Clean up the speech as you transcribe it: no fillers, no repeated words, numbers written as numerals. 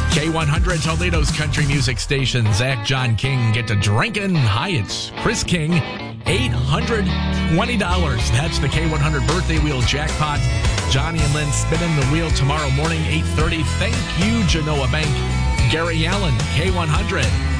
K100, Toledo's country music station. Zach John King get to drinking. Hi, it's Chris King. $820. That's the K100 birthday wheel jackpot. Johnny and Lynn spinning the wheel tomorrow morning, 8:30. Thank you, Genoa Bank. Gary Allen, K100.